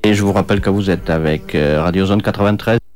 Et je vous rappelle que vous êtes avec Radio Zone 93.